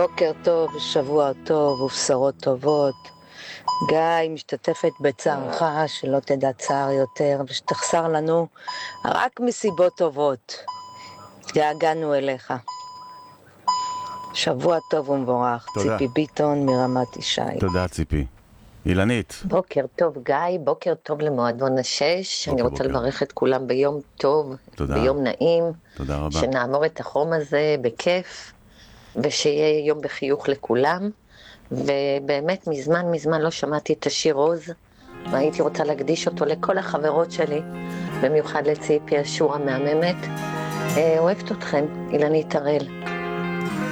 בוקר טוב, שבוע טוב ובשורות טובות. גיא, משתתפת בצערך, שלא תדע צער יותר, ושתחסר לנו רק מסיבות טובות. התגעגענו אליך. שבוע טוב ומבורך. תודה. ציפי ביטון מרמת ישי. תודה ציפי. אילנית. בוקר טוב גיא, בוקר טוב למועדון השש. אני רוצה בוקר. לברך את כולם ביום טוב, תודה. ביום נעים. תודה רבה. שנעבור את החום הזה בכיף, ושיהיה יום בחיוך לכולם. ובאמת מזמן לא שמעתי את השיר עוז, והייתי רוצה להקדיש אותו לכל החברות שלי, במיוחד לציפי השור המהממת. אוהבת אתכם, אילנית הראל.